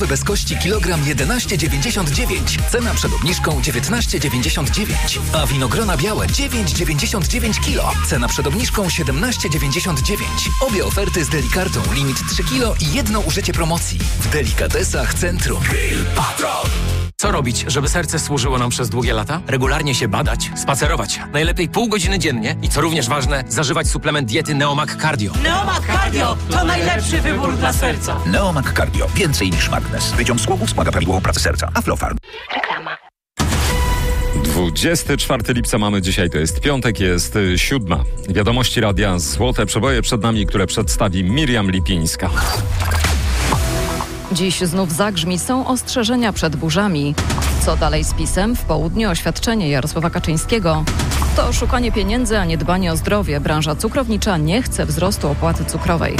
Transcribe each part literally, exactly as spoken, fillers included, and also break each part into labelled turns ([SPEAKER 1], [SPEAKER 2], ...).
[SPEAKER 1] Bez kości kilogram jedenaście dziewięćdziesiąt dziewięć. Cena przed obniżką dziewiętnaście dziewięćdziesiąt dziewięć. A winogrona białe dziewięć dziewięćdziesiąt dziewięć kilo. Cena przed obniżką siedemnaście dziewięćdziesiąt dziewięć. Obie oferty z Delikartą. Limit trzy kilo i jedno użycie promocji. W Delikatesach Centrum. Grill Patrol.
[SPEAKER 2] Co robić, żeby serce służyło nam przez długie lata? Regularnie się badać, spacerować. Najlepiej pół godziny dziennie i co również ważne, zażywać suplement diety Neomag Cardio.
[SPEAKER 3] Neomag Cardio to najlepszy wybór dla serca.
[SPEAKER 4] Neomag Cardio. Więcej niż magnes. Wyciąg z głowy wspomaga prawidłową pracę serca. Aflofarm.
[SPEAKER 3] Reklama.
[SPEAKER 5] dwudziestego czwartego lipca mamy dzisiaj, to jest piątek, jest siódma. Wiadomości radia Złote Przeboje przed nami, które przedstawi Miriam Lipińska.
[SPEAKER 6] Dziś znów zagrzmi, są ostrzeżenia przed burzami. Co dalej z PiS-em? W południu oświadczenie Jarosława Kaczyńskiego. To szukanie pieniędzy, a nie dbanie o zdrowie. Branża cukrownicza nie chce wzrostu opłaty cukrowej.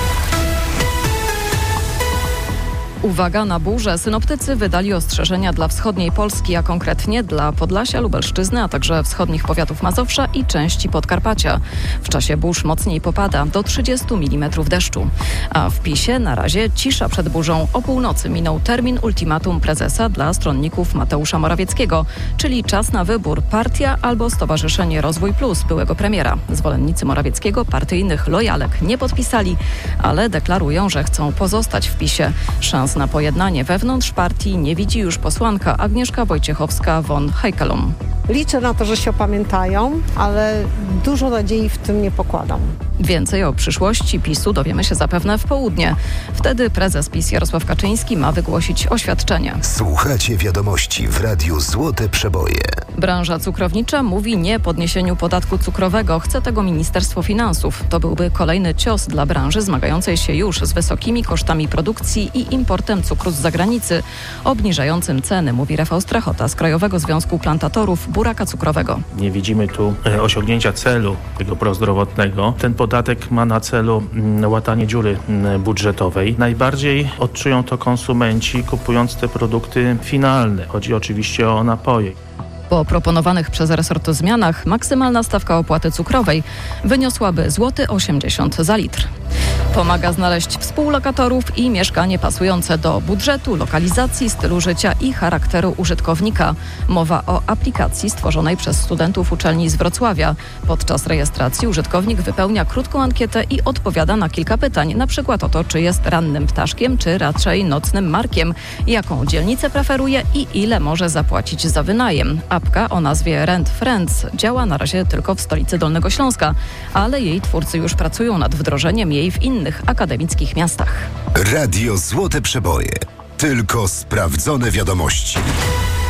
[SPEAKER 6] Uwaga na burzę. Synoptycy wydali ostrzeżenia dla wschodniej Polski, a konkretnie dla Podlasia, Lubelszczyzny, a także wschodnich powiatów Mazowsza i części Podkarpacia. W czasie burz mocniej popada do trzydziestu milimetrów deszczu. A w PiS-ie na razie cisza przed burzą. O północy minął termin ultimatum prezesa dla stronników Mateusza Morawieckiego, czyli czas na wybór: partia albo Stowarzyszenie Rozwój Plus byłego premiera. Zwolennicy Morawieckiego partyjnych lojalek nie podpisali, ale deklarują, że chcą pozostać w PiS-ie. Szans na pojednanie wewnątrz partii nie widzi już posłanka Agnieszka Wojciechowska-von Heikelum.
[SPEAKER 7] Liczę na to, że się opamiętają, ale dużo nadziei w tym nie pokładam.
[SPEAKER 6] Więcej o przyszłości PiS-u dowiemy się zapewne w południe. Wtedy prezes PiS Jarosław Kaczyński ma wygłosić oświadczenie.
[SPEAKER 8] Słuchacie wiadomości w Radiu Złote Przeboje.
[SPEAKER 6] Branża cukrownicza mówi nie podniesieniu podatku cukrowego. Chce tego Ministerstwo Finansów. To byłby kolejny cios dla branży zmagającej się już z wysokimi kosztami produkcji i importem cukru z zagranicy, obniżającym ceny, mówi Rafał Strachota z Krajowego Związku Plantatorów Buraka Cukrowego.
[SPEAKER 9] Nie widzimy tu osiągnięcia celu tego prozdrowotnego. Ten podatek ma na celu łatanie dziury budżetowej. Najbardziej odczują to konsumenci kupując te produkty finalne. Chodzi oczywiście o napoje.
[SPEAKER 6] Po proponowanych przez resort zmianach maksymalna stawka opłaty cukrowej wyniosłaby złoty osiemdziesiąt za litr. Pomaga znaleźć współlokatorów i mieszkanie pasujące do budżetu, lokalizacji, stylu życia i charakteru użytkownika. Mowa o aplikacji stworzonej przez studentów uczelni z Wrocławia. Podczas rejestracji użytkownik wypełnia krótką ankietę i odpowiada na kilka pytań, na przykład o to, czy jest rannym ptaszkiem, czy raczej nocnym markiem, jaką dzielnicę preferuje i ile może zapłacić za wynajem. Apka o nazwie Rent Friends działa na razie tylko w stolicy Dolnego Śląska, ale jej twórcy już pracują nad wdrożeniem jej w innych akademickich miastach.
[SPEAKER 8] Radio Złote Przeboje. Tylko sprawdzone wiadomości.